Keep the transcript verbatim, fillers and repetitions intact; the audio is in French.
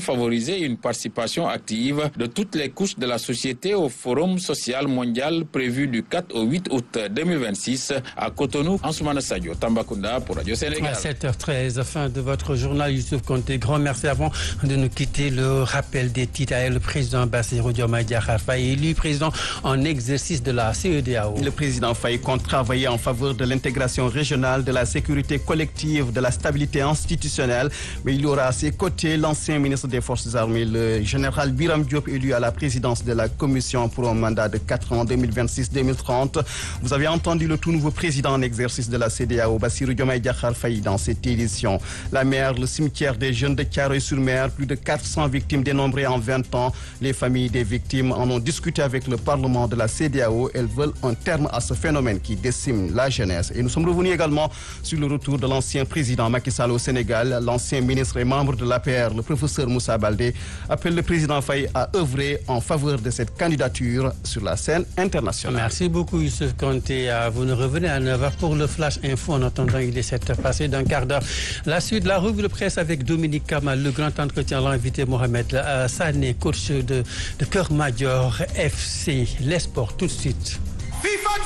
favoriser une participation active de toutes les couches de la société au Forum social mondial prévu du quatre au huit août deux mille vingt-six à Cotonou. Ansoumana Sadio, Tambacounda pour Radio Sénégal. À sept heures treize, fin de votre journal, Youssouf Konté. Grand merci avant de nous quitter. Le rappel des titres. Le président Bassirou Diomaye Diakhar Faye, élu président en exercice de la C E D A O. Le président Faye compte travailler en faveur de l'intégration régionale, de la sécurité collective, de la stabilité institutionnelle. Mais il y aura à ses côtés l'ancien ministre des Forces armées, le général Biram Diop, élu à la présidence de la commission pour un mandat de quatre ans, deux mille vingt-six deux mille trente. Vous avez entendu le tout nouveau président en exercice de la C E D A O, Bassirou Diomaye Diakhar Faye, dans cette édition. La mer, le cimetière des jeunes de Thiaroye-sur-Mer, plus de quatre cents victimes dénombrées en vingt ans. Les familles des victimes en ont discuté avec le Parlement de la C E D A O. Elles veulent un terme à ce phénomène qui décime la jeunesse. Et nous sommes revenus également sur le retour de l'ancien président Macky Sall au Sénégal. L'ancien ministre et membre de l'A P R, le professeur Moussa Baldé, appelle le président Faye à œuvrer en faveur de cette candidature sur la scène internationale. Merci beaucoup Youssouf Konté. Vous nous revenez à neuf heures pour le Flash Info. En attendant, il est sept heures passé d'un quart d'heure. La suite de la revue de presse avec Dominique Kamal, le grand entretien, l'invité Mohamed Sané, coach de, de Keur Madior F C. Les sports tout de suite.